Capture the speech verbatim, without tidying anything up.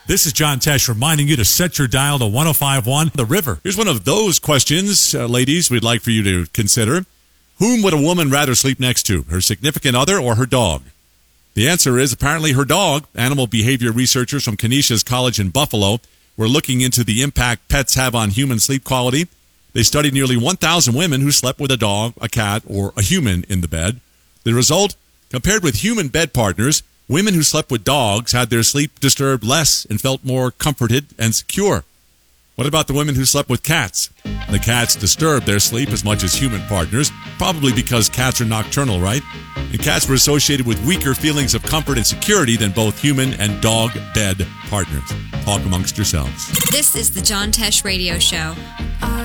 This is John Tesh reminding you to set your dial to one oh five point one The River. Here's one of those questions, uh, ladies, we'd like for you to consider. Whom would a woman rather sleep next to, her significant other or her dog? The answer is apparently her dog. Animal behavior researchers from Canisius College in Buffalo were looking into the impact pets have on human sleep quality. They studied nearly one thousand women who slept with a dog, a cat, or a human in the bed. The result, compared with human bed partners, women who slept with dogs had their sleep disturbed less and felt more comforted and secure. What about the women who slept with cats? The cats disturbed their sleep as much as human partners, probably because cats are nocturnal, right? And cats were associated with weaker feelings of comfort and security than both human and dog bed partners. Talk amongst yourselves. This is the John Tesh Radio Show.